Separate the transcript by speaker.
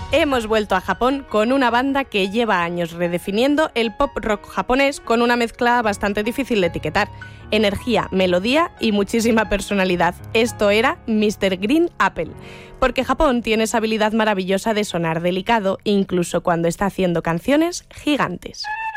Speaker 1: Hemos vuelto a Japón con una banda que lleva años redefiniendo el pop rock japonés con una mezcla bastante difícil de etiquetar. Energía, melodía y muchísima personalidad. Esto era Mr. Green Apple. Porque Japón tiene esa habilidad maravillosa de sonar delicado, incluso cuando está haciendo canciones gigantes.